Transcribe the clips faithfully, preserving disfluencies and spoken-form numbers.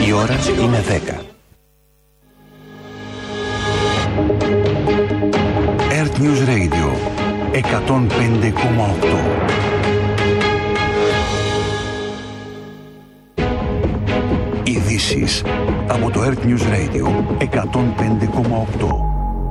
Η ώρα είναι δέκα. Earth News Radio εκατόν πέντε κόμμα οκτώ. Ειδήσεις από το Earth News Radio εκατόν πέντε κόμμα οκτώ.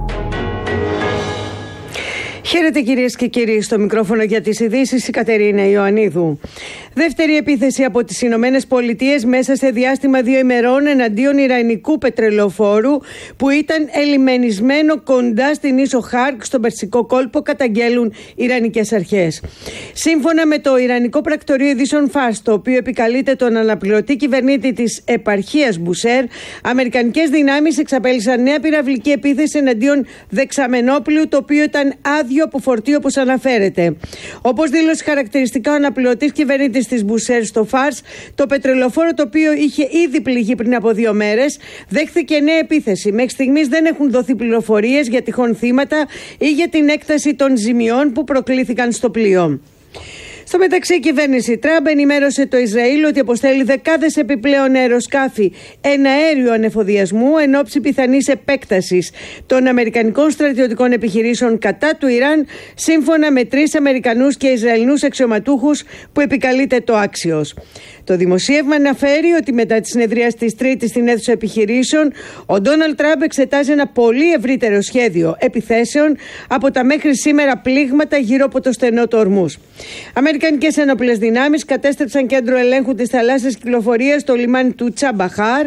Χαίρετε κυρίες και κύριοι, στο μικρόφωνο για τις ειδήσεις η Κατερίνα Ιωαννίδου. Δεύτερη επίθεση από τις Ηνωμένες Πολιτείες μέσα σε διάστημα δύο ημερών εναντίον ιρανικού πετρελαιοφόρου που ήταν ελιμενισμένο κοντά στην ίσο Χάρκ στον Περσικό κόλπο, καταγγέλουν ιρανικές αρχές. Σύμφωνα με το Ιρανικό Πρακτορείο Ειδήσεων Φάρς, το οποίο επικαλείται τον αναπληρωτή κυβερνήτη της επαρχίας Μπουσέρ, αμερικανικές δυνάμεις εξαπέλυσαν νέα πυραυλική επίθεση εναντίον δεξαμενόπλου, το οποίο ήταν άδειο από φορτίο, όπως αναφέρεται. Όπως δήλωσε χαρακτηριστικά ο αναπληρωτής κυβερνήτης της Μπουσέρ στο Φάρς, το πετρελοφόρο, το οποίο είχε ήδη πληγεί πριν από δύο μέρες, δέχθηκε νέα επίθεση. Μέχρι στιγμής δεν έχουν δοθεί πληροφορίες για τυχόν θύματα ή για την έκταση των ζημιών που προκλήθηκαν στο πλοίο. Στο μεταξύ, η κυβέρνηση Τραμπ ενημέρωσε το Ισραήλ ότι αποστέλει δεκάδες επιπλέον αεροσκάφη εναέριου ανεφοδιασμού εν ώψη πιθανής επέκτασης των αμερικανικών στρατιωτικών επιχειρήσεων κατά του Ιράν, σύμφωνα με τρεις Αμερικανούς και Ισραηλινούς αξιωματούχους που επικαλείται το Axios. Το δημοσίευμα αναφέρει ότι μετά τη συνεδρία της Τρίτης στην αίθουσα επιχειρήσεων, ο Ντόναλντ Τραμπ εξετάζει ένα πολύ ευρύτερο σχέδιο επιθέσεων από τα μέχρι σήμερα πλήγματα γύρω από το στενό του Ορμούζ. Αμερικανικές ενόπλες δυνάμεις κατέστρεψαν κέντρο ελέγχου της θαλάσσιας κυκλοφορίας στο λιμάνι του Τσαμπαχάρ,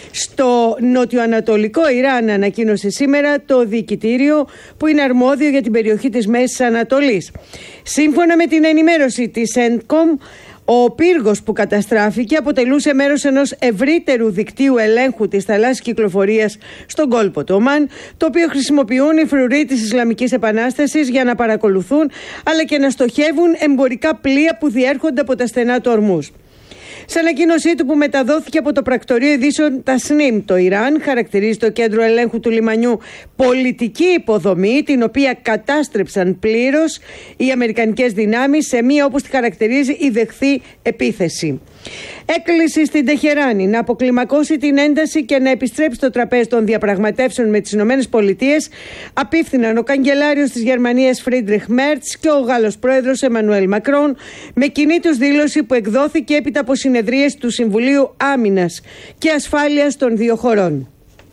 στο νοτιοανατολικό Ιράν, ανακοίνωσε σήμερα το διοικητήριο που είναι αρμόδιο για την περιοχή της Μέσης Ανατολής. Σύμφωνα με την ενημέρωση της Σέντκομ, ο πύργος που καταστράφηκε αποτελούσε μέρος ενός ευρύτερου δικτύου ελέγχου της θαλάσσιας κυκλοφορίας στον κόλπο του Ομάν, το οποίο χρησιμοποιούν οι φρουροί της Ισλαμικής Επανάστασης για να παρακολουθούν αλλά και να στοχεύουν εμπορικά πλοία που διέρχονται από τα στενά του Ορμούζ. Σε ανακοίνωσή του που μεταδόθηκε από το Πρακτορείο Ειδήσεων Τασνίμ, το Ιράν χαρακτηρίζει το κέντρο ελέγχου του λιμανιού πολιτική υποδομή, την οποία κατάστρεψαν πλήρως οι αμερικανικές δυνάμεις σε μία, όπως τη χαρακτηρίζει, ιδεχθή επίθεση. Έκκληση στην Τεχεράνη να αποκλιμακώσει την ένταση και να επιστρέψει στο τραπέζι των διαπραγματεύσεων με τις Ηνωμένες Πολιτείες απίφθηναν ο καγκελάριος της Γερμανίας Φρίντριχ Μέρτς και ο Γάλλος πρόεδρος Εμμανουέλ Μακρόν, με κοινή τους δήλωση που εκδόθηκε έπειτα από συνεδρίες του Συμβουλίου Άμυνας και Ασφάλειας των δύο χωρών.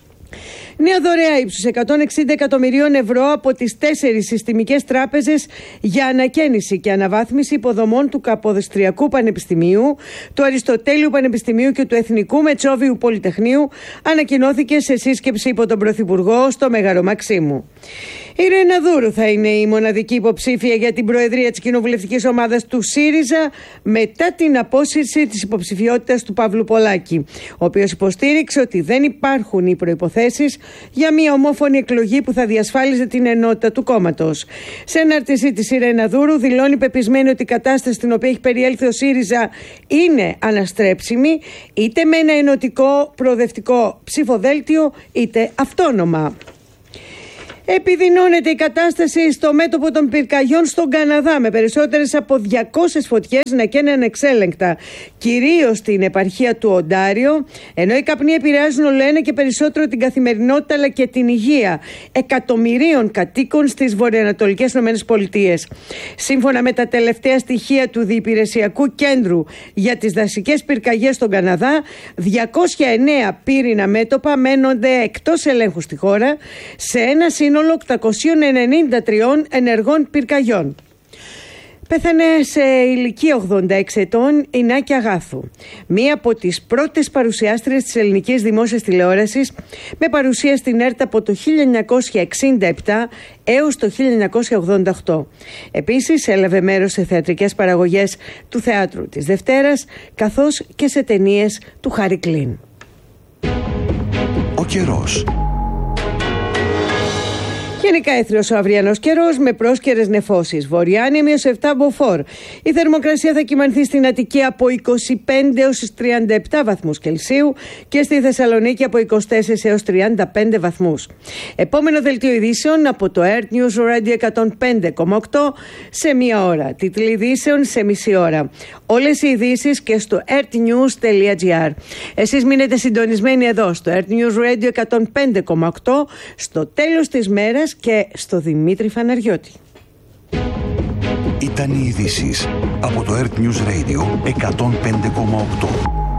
Νέα δωρεά ύψους εκατόν εξήντα εκατομμυρίων ευρώ από τις τέσσερις συστημικές τράπεζες για ανακαίνιση και αναβάθμιση υποδομών του Καποδιστριακού Πανεπιστημίου, του Αριστοτέλειου Πανεπιστημίου και του Εθνικού Μετσόβιου Πολυτεχνείου ανακοινώθηκε σε σύσκεψη υπό τον Πρωθυπουργό στο Μέγαρο Μαξίμου. Η Ρένα Δούρου θα είναι η μοναδική υποψήφια για την προεδρία της κοινοβουλευτικής ομάδας του ΣΥΡΙΖΑ μετά την απόσυρση της υποψηφιότητας του Παύλου Πολάκη, ο οποίος υποστήριξε ότι δεν υπάρχουν οι προϋποθέσεις για μια ομόφωνη εκλογή που θα διασφάλιζε την ενότητα του κόμματος. Σε ανάρτησή της, η Ρένα Δούρου δηλώνει πεπισμένη ότι η κατάσταση στην οποία έχει περιέλθει ο ΣΥΡΙΖΑ είναι αναστρέψιμη, είτε με ένα ενωτικό προοδευτικό ψηφοδέλτιο, είτε αυτόνομα. Επιδεινώνεται η κατάσταση στο μέτωπο των πυρκαγιών στον Καναδά, με περισσότερες από διακόσιες φωτιές να καίνε ανεξέλεγκτα, κυρίως στην επαρχία του Οντάριο, ενώ οι καπνοί επηρεάζουν όλο ένα και περισσότερο την καθημερινότητα αλλά και την υγεία εκατομμυρίων κατοίκων στις βορειοανατολικές ΗΠΑ. Σύμφωνα με τα τελευταία στοιχεία του Διυπηρεσιακού Κέντρου για τις δασικές πυρκαγιές στον Καναδά, διακόσια εννέα πύρινα μέτωπα μένονται εκτός ελέγχου στη χώρα, σε ένα σύνολο οκτακόσια ενενήντα τρία ενεργών πυρκαγιών. Πέθανε σε ηλικία ογδόντα έξι ετών η Νάκη Αγάθου, μία από τις πρώτες παρουσιάστριες της ελληνικής δημόσιας τηλεόρασης, με παρουσία στην ΕΡΤ από το χίλια εννιακόσια εξήντα επτά έως το χίλια εννιακόσια ογδόντα οκτώ. Επίσης έλαβε μέρος σε θεατρικές παραγωγές του Θεάτρου της Δευτέρας, καθώς και σε ταινίες του Χάρη Κλίν. Ο καιρός. Γενικά έθριος ο αυριανός καιρός με πρόσκαιρες νεφώσεις. Βορειά άνεμιος επτά μποφόρ. Η θερμοκρασία θα κυμανθεί στην Αττική από είκοσι πέντε έως τριάντα επτά βαθμούς Κελσίου και στη Θεσσαλονίκη από είκοσι τέσσερα έως τριάντα πέντε βαθμούς. Επόμενο δελτίο ειδήσεων από το Earth News Radio εκατόν πέντε κόμμα οκτώ σε μία ώρα. Τίτλοι ειδήσεων σε μισή ώρα. Όλες οι ειδήσεις και στο earthnews τελεία gr. Εσείς μείνετε συντονισμένοι εδώ στο Earth News Radio εκατόν πέντε κόμμα οκτώ στο τέλος της μέρας και στο Δημήτρη Φαναριώτη. Ήταν οι ειδήσεις από το Earth News Radio εκατόν πέντε κόμμα οκτώ.